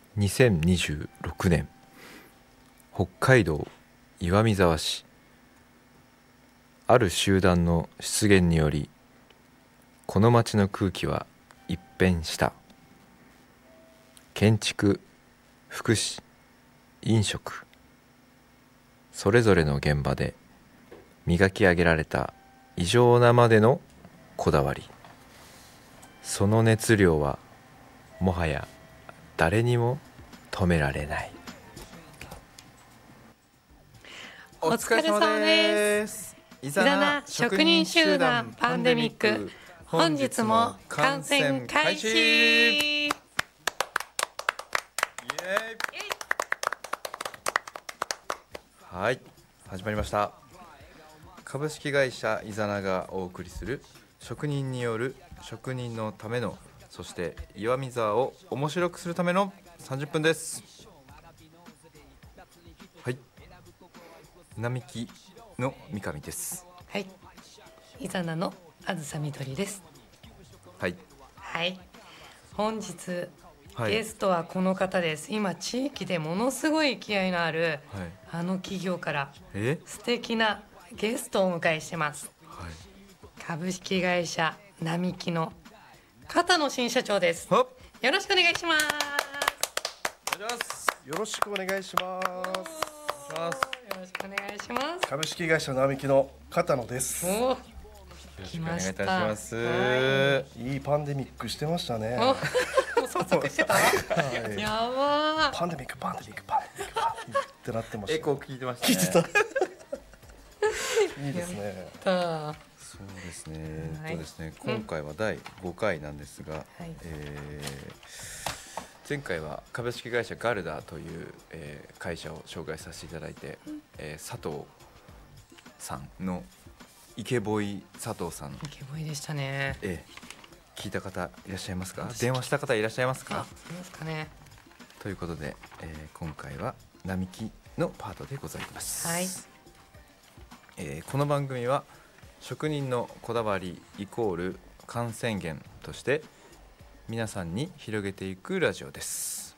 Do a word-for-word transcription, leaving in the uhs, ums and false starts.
にせんにじゅうろくねん、北海道岩見沢市、ある集団の出現によりこの町の空気は一変した。建築、福祉、飲食、それぞれの現場で磨き上げられた異常なまでのこだわり、その熱量はもはや誰にも止められない。 お疲れ様です。イザナ職人集団パンデミック、本日も観戦開始。イエーイ。 はい、始まりました。株式会社イザナがお送りする職人による職人のための、そして岩見沢を面白くするためのさんじゅっぷんです。はい、並木の三上です。 はい、イザナのあずさみどりです。 はいはい、本日、 はい、 ゲストはこの方です。今地域でものすごい勢いのある、 はい、 あの企業からえ素敵なゲストをお迎えしてます。 はい、 株式会社並木の片野新社長です。 はっ、 よろしくお願いします。 お願いします。 よろしくお願いします。 よろしくお願いします。 株式会社並木の片野です。 およろしくお願いいたします。 いいパンデミックしてましたね。 おもう早速してた。 はい、 やばー。 パンデミックパンデミックパンデミックパンデミックってなってました。 エコー聞いてましたね。 聞いてた。いいですね。 たそうですね。 はいえっとですね、今回はだいごかいなんですが、 はいえー前回は株式会社ガルダという、えー会社を紹介させていただいて、えー佐藤さんのイケボイ佐藤さん、 イケボイでしたね。 えー聞いた方いらっしゃいますか？ 私電話した方いらっしゃいますあ、 か？ いますかね。 ということで、えー今回は並木のパートでございます。 はい。 えーこの番組は職人のこだわりイコール感染源として皆さんに広げていくラジオです。